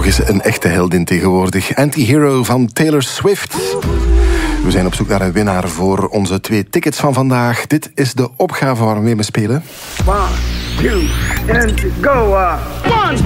eens een echte heldin tegenwoordig. Anti-Hero van Taylor Swift. We zijn op zoek naar een winnaar voor onze 2 tickets van vandaag. Dit is de opgave waar we mee spelen. 1, 2, and go! 1,